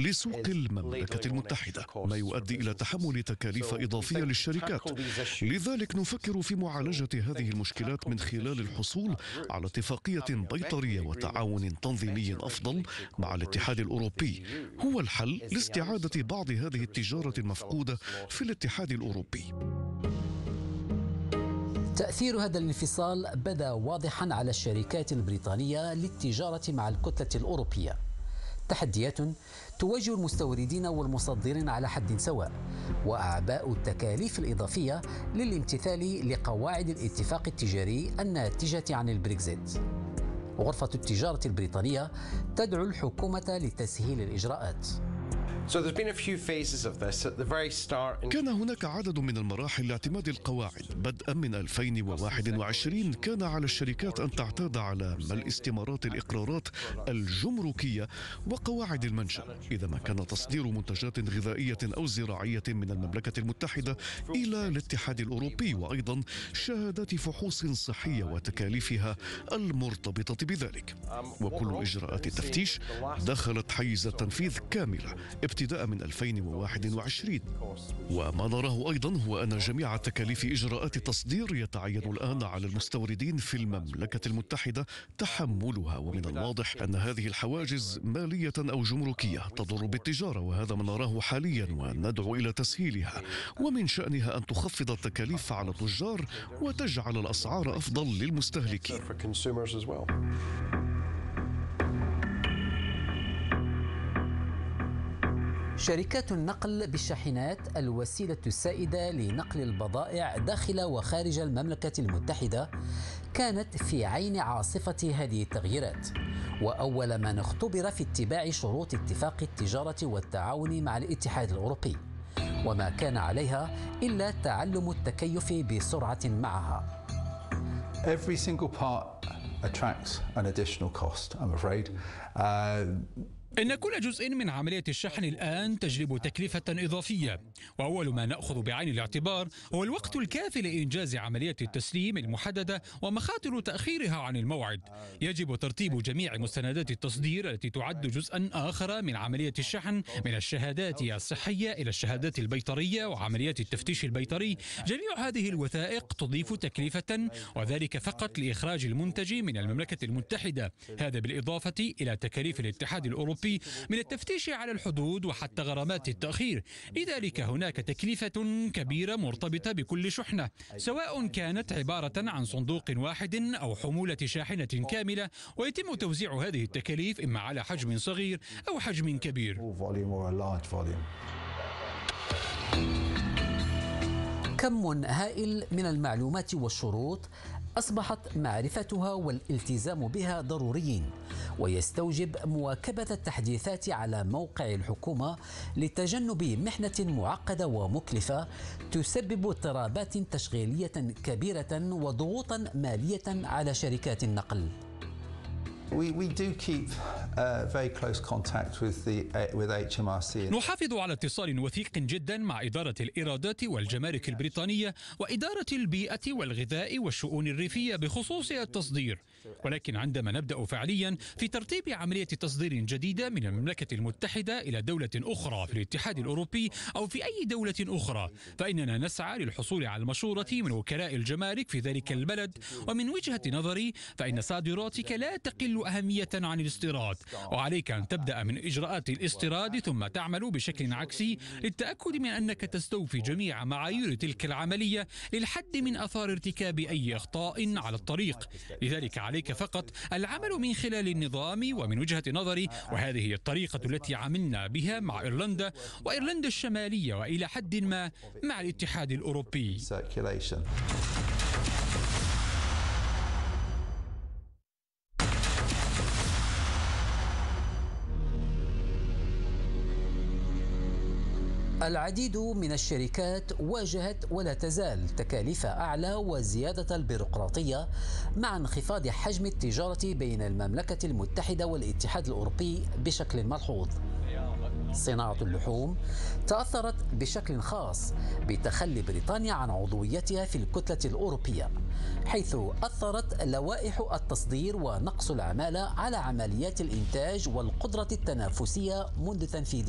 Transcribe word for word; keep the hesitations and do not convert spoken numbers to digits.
لسوق المملكة المتحدة، ما يؤدي إلى تحمل تكاليف إضافية للشركات. لذلك نفكر في معالجة هذه المشكلات من خلال الحصول على اتفاقية بيطرية وتعاون تنظيمي أفضل مع الاتحاد الأوروبي. هو الحل لاستعادة بعض هذه التجارة المفقودة في الاتحاد الأوروبي. تأثير هذا الانفصال بدا واضحا على الشركات البريطانية للتجارة مع الكتلة الأوروبية. تحديات تواجه المستوردين والمصدرين على حد سواء، وأعباء التكاليف الإضافية للامتثال لقواعد الاتفاق التجاري الناتجة عن البريكزيت. غرفة التجارة البريطانية تدعو الحكومة لتسهيل الإجراءات. كان هناك عدد من المراحل لاعتماد القواعد. بدءا من ألفين وواحد وعشرين كان على الشركات أن تعتاد على ملء استمارات الإقرارات الجمركية وقواعد المنشأ إذا ما كان تصدير منتجات غذائية أو زراعية من المملكة المتحدة إلى الاتحاد الأوروبي، وأيضا شهادات فحوص صحية وتكاليفها المرتبطة بذلك. وكل إجراءات التفتيش دخلت حيز التنفيذ كاملة ابتداء من ألفين وواحد وعشرين. وما نراه أيضا هو أن جميع تكاليف إجراءات التصدير يتعين الآن على المستوردين في المملكة المتحدة تحملها. ومن الواضح أن هذه الحواجز مالية أو جمركية تضر بالتجارة، وهذا ما نراه حاليا وندعو إلى تسهيلها. ومن شأنها أن تخفض التكاليف على التجار وتجعل الأسعار أفضل للمستهلكين. شركات النقل بالشاحنات الوسيلة السائدة لنقل البضائع داخل وخارج المملكة المتحدة كانت في عين عاصفة هذه التغييرات، وأول من اختبر في اتباع شروط اتفاق التجارة والتعاون مع الاتحاد الأوروبي، وما كان عليها إلا تعلم التكيف بسرعة معها. Every single part attracts an additional cost, I'm afraid. Uh... إن كل جزء من عملية الشحن الآن تجلب تكلفة إضافية، وأول ما نأخذ بعين الاعتبار هو الوقت الكافي لإنجاز عملية التسليم المحددة ومخاطر تأخيرها عن الموعد. يجب ترتيب جميع مستندات التصدير التي تعد جزءا آخر من عملية الشحن، من الشهادات الصحية إلى الشهادات البيطرية وعمليات التفتيش البيطري. جميع هذه الوثائق تضيف تكلفة، وذلك فقط لإخراج المنتج من المملكة المتحدة. هذا بالإضافة إلى تكاليف الاتحاد الأوروبي من التفتيش على الحدود وحتى غرامات التأخير. لذلك هناك تكلفة كبيرة مرتبطة بكل شحنة، سواء كانت عبارة عن صندوق واحد أو حمولة شاحنة كاملة، ويتم توزيع هذه التكاليف إما على حجم صغير أو حجم كبير. كم هائل من المعلومات والشروط أصبحت معرفتها والالتزام بها ضروريين، ويستوجب مواكبة التحديثات على موقع الحكومة لتجنب محنة معقدة ومكلفة تسبب اضطرابات تشغيلية كبيرة وضغوطا مالية على شركات النقل. نحافظ على اتصال وثيق جدا مع إدارة الإيرادات والجمارك البريطانية وإدارة البيئة والغذاء والشؤون الريفية بخصوص التصدير، ولكن عندما نبدأ فعليا في ترتيب عملية تصدير جديدة من المملكة المتحدة إلى دولة أخرى في الاتحاد الأوروبي أو في أي دولة أخرى، فإننا نسعى للحصول على المشورة من وكلاء الجمارك في ذلك البلد. ومن وجهة نظري فإن صادراتك لا تقل أهمية عن الاستيراد، وعليك أن تبدأ من إجراءات الاستيراد ثم تعمل بشكل عكسي للتأكد من أنك تستوفي جميع معايير تلك العملية للحد من آثار ارتكاب أي أخطاء على الطريق. لذلك عليك فقط العمل من خلال النظام. ومن وجهة نظري وهذه هي الطريقة التي عملنا بها مع إيرلندا وإيرلندا الشمالية وإلى حد ما مع الاتحاد الأوروبي. العديد من الشركات واجهت ولا تزال تكاليف أعلى وزيادة البيروقراطية مع انخفاض حجم التجارة بين المملكة المتحدة والاتحاد الأوروبي بشكل ملحوظ. صناعة اللحوم تأثرت بشكل خاص بتخلي بريطانيا عن عضويتها في الكتلة الأوروبية، حيث أثرت لوائح التصدير ونقص العمالة على عمليات الإنتاج والقدرة التنافسية منذ تنفيذ